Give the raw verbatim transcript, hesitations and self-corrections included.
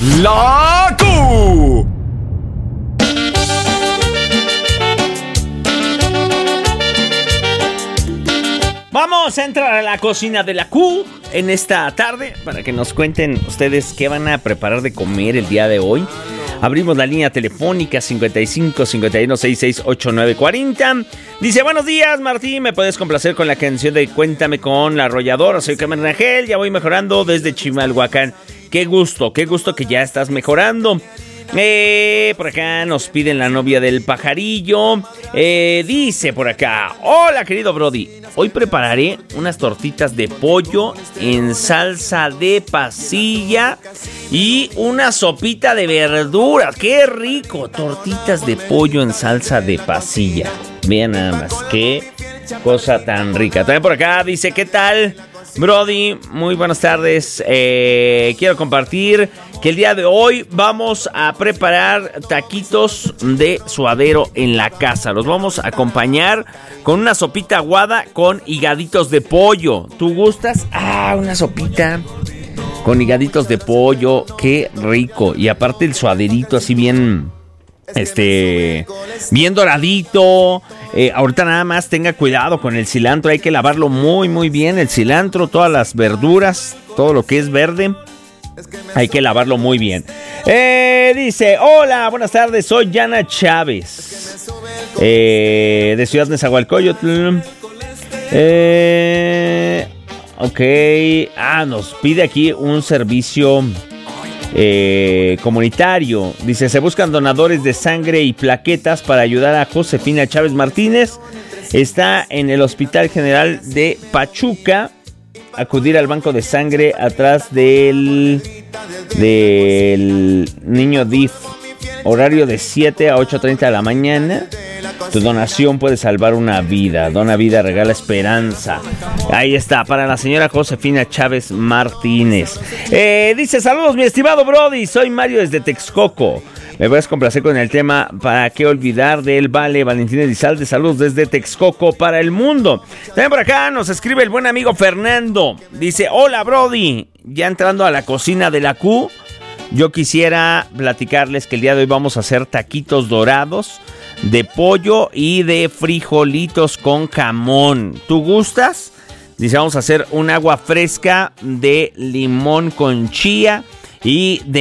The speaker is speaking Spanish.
La Q. Vamos a entrar a la cocina de la Q en esta tarde para que nos cuenten ustedes qué van a preparar de comer el día de hoy. Abrimos la línea telefónica cincuenta y cinco, cincuenta y uno, sesenta y seis, ochenta y nueve, cuarenta. Dice, buenos días, Martín, ¿me puedes complacer con la canción de Cuéntame con la Arrolladora? Soy Carmen Rangel, ya voy mejorando desde Chimalhuacán. Qué gusto, qué gusto que ya estás mejorando. Eh, por acá nos piden la novia del pajarillo. Eh, dice por acá, hola querido Brody, hoy prepararé unas tortitas de pollo en salsa de pasilla y una sopita de verduras. ¡Qué rico! Tortitas de pollo en salsa de pasilla. Vean nada más, qué cosa tan rica. También por acá dice, ¿qué tal, Brody? Muy buenas tardes. Eh, quiero compartir que el día de hoy vamos a preparar taquitos de suadero en la casa. Los vamos a acompañar con una sopita aguada con higaditos de pollo. ¿Tú gustas? Ah, una sopita con higaditos de pollo. Qué rico. Y aparte el suaderito así bien, este, bien doradito. Eh, ahorita nada más tenga cuidado con el cilantro. Hay que lavarlo muy, muy bien. El cilantro, todas las verduras, todo lo que es verde, hay que lavarlo muy bien. Eh, dice, hola, buenas tardes, soy Yana Chávez, eh, de Ciudad Nezahualcóyotl. Eh, ok, ah, nos pide aquí un servicio eh, comunitario. Dice, se buscan donadores de sangre y plaquetas para ayudar a Josefina Chávez Martínez. Está en el Hospital General de Pachuca. Acudir al banco de sangre atrás del del niño D I F. Horario de siete a ocho treinta de la mañana. Tu donación puede salvar una vida. Dona vida, regala esperanza. Ahí está, para la señora Josefina Chávez Martínez. Eh, dice, saludos mi estimado Brody, soy Mario desde Texcoco. Me voy a complacer con el tema Para qué olvidar del Vale Valentín Elizalde. Saludos desde Texcoco para el mundo. También por acá nos escribe el buen amigo Fernando. Dice, hola Brody, ya entrando a la cocina de la Q, yo quisiera platicarles que el día de hoy vamos a hacer taquitos dorados de pollo y de frijolitos con jamón. ¿Tú gustas? Dice, vamos a hacer un agua fresca de limón con chía y de